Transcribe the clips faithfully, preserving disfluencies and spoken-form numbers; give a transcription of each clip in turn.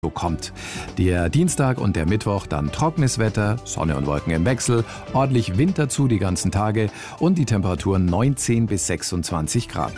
kommt. Der Dienstag und der Mittwoch dann trockenes Wetter, Sonne und Wolken im Wechsel, ordentlich Winter zu die ganzen Tage und die Temperaturen neunzehn bis sechsundzwanzig Grad.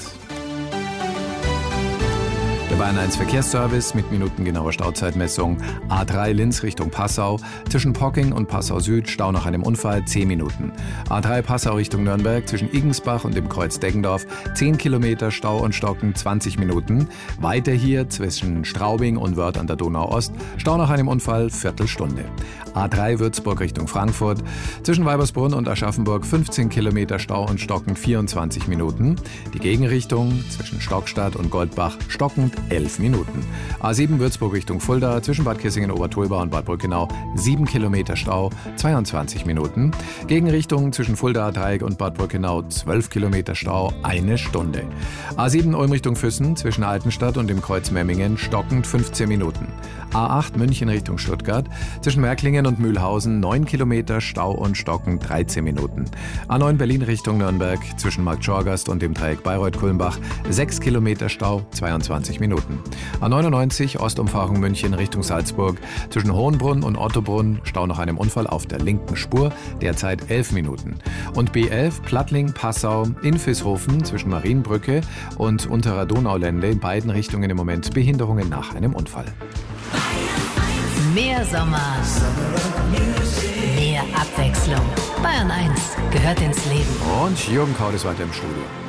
Der Bayern eins Verkehrsservice mit minutengenauer Stauzeitmessung. A drei Linz Richtung Passau. Zwischen Pocking und Passau Süd Stau nach einem Unfall zehn Minuten. A drei Passau Richtung Nürnberg zwischen Igensbach und dem Kreuz Deggendorf zehn Kilometer Stau und Stocken zwanzig Minuten. Weiter hier zwischen Straubing und Wörth an der Donau Ost Stau nach einem Unfall Viertelstunde. A drei Würzburg Richtung Frankfurt. Zwischen Weibersbrunn und Aschaffenburg fünfzehn Kilometer Stau und Stocken vierundzwanzig Minuten. Die Gegenrichtung zwischen Stockstadt und Goldbach stockend elf Minuten. A sieben Würzburg Richtung Fulda zwischen Bad Kissingen-Obertolba und Bad Brückenau sieben Kilometer Stau, zweiundzwanzig Minuten. Gegenrichtung zwischen Fulda-Dreieck und Bad Brückenau zwölf Kilometer Stau, eine Stunde. A sieben Ulm Richtung Füssen zwischen Altenstadt und dem Kreuz Memmingen stockend fünfzehn Minuten. A acht München Richtung Stuttgart zwischen Märklingen und Mühlhausen neun Kilometer Stau und stockend dreizehn Minuten. A neun Berlin Richtung Nürnberg zwischen Markt Schorgast und dem Dreieck Bayreuth-Kulmbach sechs Kilometer Stau, zweiundzwanzig Minuten. A neunundneunzig Ostumfahrung München Richtung Salzburg zwischen Hohenbrunn und Ottobrunn Stau nach einem Unfall auf der linken Spur, derzeit elf Minuten. Und B elf Plattling Passau in Vishofen zwischen Marienbrücke und Unterer Donaulände in beiden Richtungen im Moment Behinderungen nach einem Unfall. Mehr Sommer, mehr Abwechslung. Bayern eins gehört ins Leben. Und Jürgen Kaud ist weiter im Studio.